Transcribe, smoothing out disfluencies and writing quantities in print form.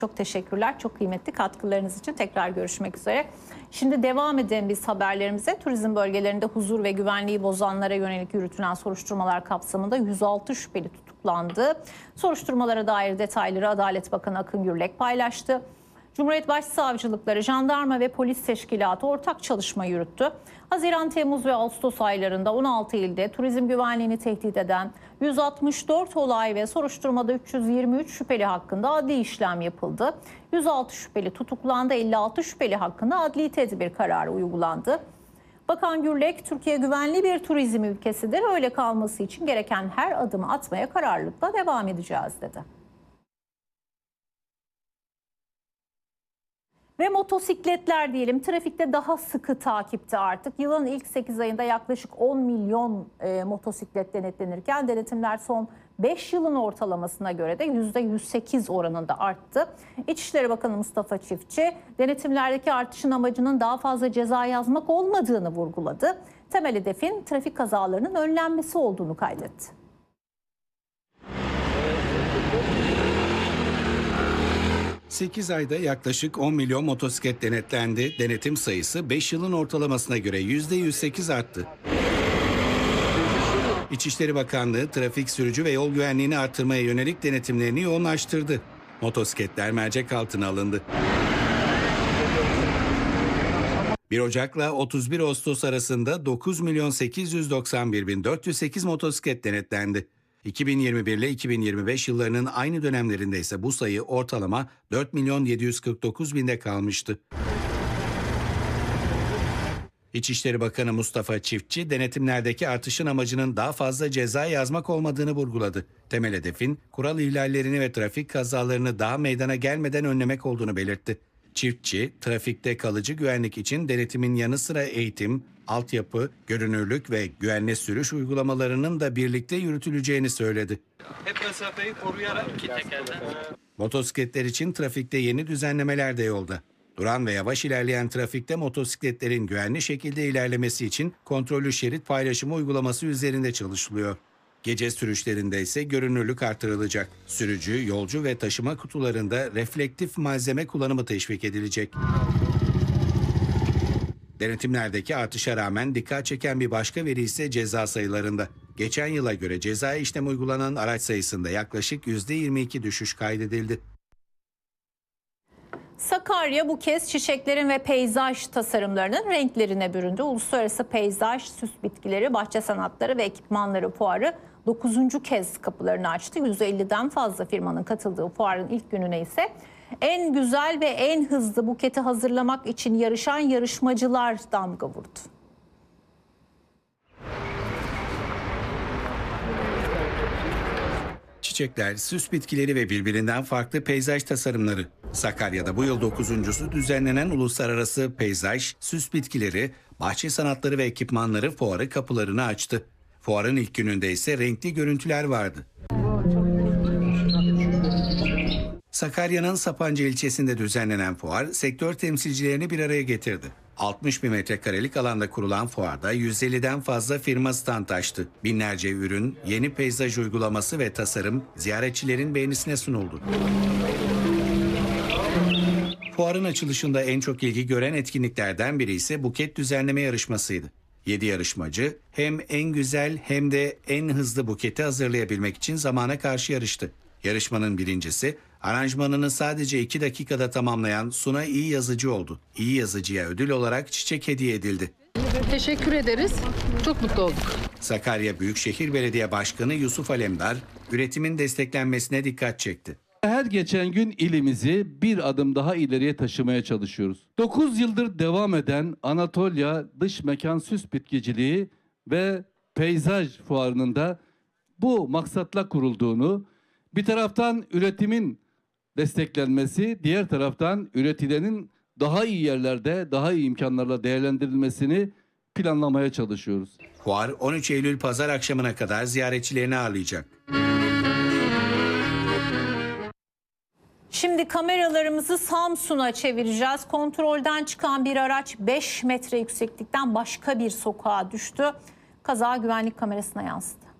Çok teşekkürler. Çok kıymetli katkılarınız için tekrar görüşmek üzere. Şimdi devam edelim biz haberlerimize. Turizm bölgelerinde huzur ve güvenliği bozanlara yönelik yürütülen soruşturmalar kapsamında 106 şüpheli tutuklandı. Soruşturmalara dair detayları Adalet Bakanı Akın Gürlek paylaştı. Cumhuriyet Başsavcılıkları, Jandarma ve Polis Teşkilatı ortak çalışma yürüttü. Haziran, Temmuz ve Ağustos aylarında 16 ilde turizm güvenliğini tehdit eden 164 olay ve soruşturmada 323 şüpheli hakkında adli işlem yapıldı. 106 şüpheli tutuklandı, 56 şüpheli hakkında adli tedbir kararı uygulandı. Bakan Gürlek, Türkiye güvenli bir turizm ülkesidir. Öyle kalması için gereken her adımı atmaya kararlılıkla devam edeceğiz dedi. Ve motosikletler diyelim trafikte daha sıkı takipte artık. Yılın ilk 8 ayında yaklaşık 10 milyon motosiklet denetlenirken denetimler son 5 yılın ortalamasına göre de %108 oranında arttı. İçişleri Bakanı Mustafa Çiftçi denetimlerdeki artışın amacının daha fazla ceza yazmak olmadığını vurguladı. Temel hedefin trafik kazalarının önlenmesi olduğunu kaydetti. ...8 ayda yaklaşık 10 milyon motosiklet denetlendi. Denetim sayısı 5 yılın ortalamasına göre %108 arttı. İçişleri Bakanlığı trafik, sürücü ve yol güvenliğini artırmaya yönelik denetimlerini yoğunlaştırdı. Motosikletler mercek altına alındı. 1 Ocak'la 31 Ağustos arasında 9.891.408 motosiklet denetlendi. 2021 ile 2025 yıllarının aynı dönemlerinde ise bu sayı ortalama 4.749.000'de kalmıştı. İçişleri Bakanı Mustafa Çiftçi, denetimlerdeki artışın amacının daha fazla ceza yazmak olmadığını vurguladı. Temel hedefin kural ihlallerini ve trafik kazalarını daha meydana gelmeden önlemek olduğunu belirtti. Çiftçi, trafikte kalıcı güvenlik için denetimin yanı sıra eğitim, altyapı, görünürlük ve güvenli sürüş uygulamalarının da birlikte yürütüleceğini söyledi. Hep mesafeyi koruyarak Motosikletler için trafikte yeni düzenlemeler de yolda. Duran ve yavaş ilerleyen trafikte motosikletlerin güvenli şekilde ilerlemesi için kontrollü şerit paylaşımı uygulaması üzerinde çalışılıyor. Gece sürüşlerinde ise görünürlük artırılacak. Sürücü, yolcu ve taşıma kutularında reflektif malzeme kullanımı teşvik edilecek. Denetimlerdeki artışa rağmen dikkat çeken bir başka veri ise ceza sayılarında. Geçen yıla göre ceza işlemi uygulanan araç sayısında yaklaşık %22 düşüş kaydedildi. Sakarya bu kez çiçeklerin ve peyzaj tasarımlarının renklerine büründü. Uluslararası Peyzaj, Süs Bitkileri, Bahçe Sanatları ve Ekipmanları Fuarı 9. kez kapılarını açtı. 150'den fazla firmanın katıldığı fuarın ilk gününe ise en güzel ve en hızlı buketi hazırlamak için yarışan yarışmacılar damga vurdu. Çiçekler, süs bitkileri ve birbirinden farklı peyzaj tasarımları. Sakarya'da bu yıl 9.'su düzenlenen Uluslararası Peyzaj, Süs Bitkileri, Bahçe Sanatları ve Ekipmanları Fuarı kapılarını açtı. Fuarın ilk gününde ise renkli görüntüler vardı. Sakarya'nın Sapanca ilçesinde düzenlenen fuar, sektör temsilcilerini bir araya getirdi. 60 bin metrekarelik alanda kurulan fuarda 150'den fazla firma stand açtı. Binlerce ürün, yeni peyzaj uygulaması ve tasarım ziyaretçilerin beğenisine sunuldu. Fuarın açılışında en çok ilgi gören etkinliklerden biri ise buket düzenleme yarışmasıydı. 7 yarışmacı hem en güzel hem de en hızlı buketi hazırlayabilmek için zamana karşı yarıştı. Yarışmanın birincisi, aranjmanını sadece 2 dakikada tamamlayan Suna İyi Yazıcı oldu. İyi Yazıcı'ya ödül olarak çiçek hediye edildi. Teşekkür ederiz. Çok mutlu olduk. Sakarya Büyükşehir Belediye Başkanı Yusuf Alemdar, üretimin desteklenmesine dikkat çekti. Her geçen gün ilimizi bir adım daha ileriye taşımaya çalışıyoruz. 9 yıldır devam eden Anatolia Dış Mekan Süs Bitkiciliği ve Peyzaj Fuarı'nın da bu maksatla kurulduğunu, bir taraftan üretimin desteklenmesi, diğer taraftan üretilenin daha iyi yerlerde, daha iyi imkanlarla değerlendirilmesini planlamaya çalışıyoruz. Fuar 13 Eylül Pazar akşamına kadar ziyaretçilerini ağırlayacak. Şimdi kameralarımızı Samsun'a çevireceğiz. Kontrolden çıkan bir araç 5 metre yükseklikten başka bir sokağa düştü. Kaza güvenlik kamerasına yansıdı.